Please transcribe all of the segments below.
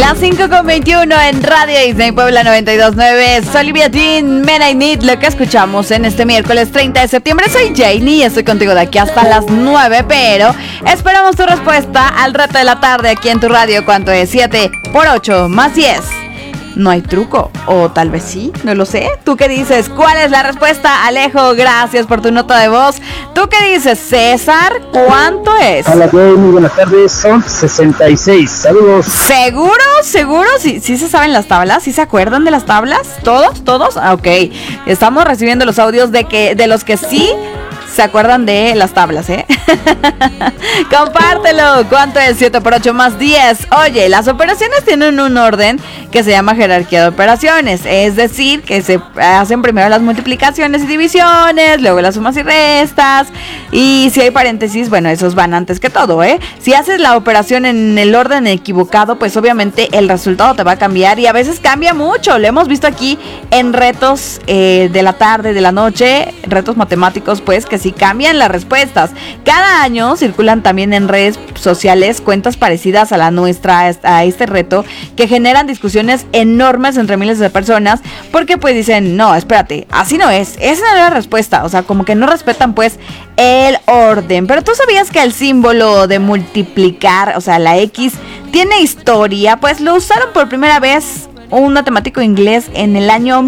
Las 5:21 en Radio Disney Puebla 92.9. Soy Olivia Dean, Men I Need, lo que escuchamos en este miércoles 30 de septiembre. Soy Janie y estoy contigo de aquí hasta las 9, pero esperamos tu respuesta al reto de la tarde aquí en tu radio. ¿Cuánto es? 7 por 8 más 10. No hay truco, o tal vez sí, no lo sé. ¿Tú qué dices? ¿Cuál es la respuesta? Alejo, gracias por tu nota de voz. ¿Tú qué dices, César? ¿Cuánto es? Hola, muy buenas tardes, son 66. Saludos. ¿Seguro? ¿Seguro? ¿Sí se saben las tablas? ¿Sí se acuerdan de las tablas? ¿Todos? Ah, ok. Estamos recibiendo los audios de los que sí se acuerdan de las tablas, ¿eh? Compártelo. ¿Cuánto es 7 por 8 más 10? Oye, las operaciones tienen un orden que se llama jerarquía de operaciones. Es decir, que se hacen primero las multiplicaciones y divisiones, luego las sumas y restas. Y si hay paréntesis, bueno, esos van antes que todo, ¿eh? Si haces la operación en el orden equivocado, pues obviamente el resultado te va a cambiar. Y a veces cambia mucho. Lo hemos visto aquí en retos de la tarde, de la noche. Retos matemáticos, pues, que sí cambian las respuestas. Cada año circulan también en redes sociales cuentas parecidas a la nuestra, a este reto, que generan discusiones enormes entre miles de personas, porque pues dicen, no, espérate, así no es, esa no es la respuesta, o sea, como que no respetan pues el orden. Pero tú sabías que el símbolo de multiplicar, o sea, la X, tiene historia, pues lo usaron por primera vez un matemático inglés en el año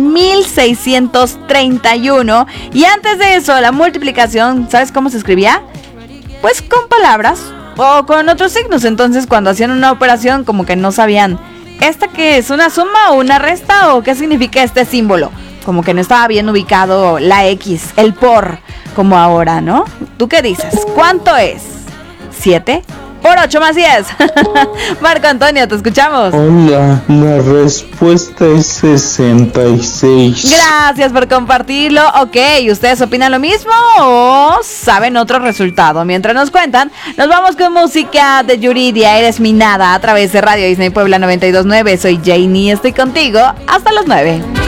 1631, y antes de eso la multiplicación, ¿sabes cómo se escribía? Pues con palabras o con otros signos. Entonces cuando hacían una operación como que no sabían, ¿esta qué es? ¿Una suma o una resta? ¿O qué significa este símbolo? Como que no estaba bien ubicado la X, el por, como ahora, ¿no? ¿Tú qué dices? ¿Cuánto es? 7 por 8 más 10. Marco Antonio, te escuchamos. Hola, la respuesta es 66. Gracias por compartirlo. Ok, ¿ustedes opinan lo mismo o saben otro resultado? Mientras nos cuentan, nos vamos con música de Yuridia, Eres mi nada, a través de Radio Disney Puebla 92.9. Soy Janie, estoy contigo hasta las 9.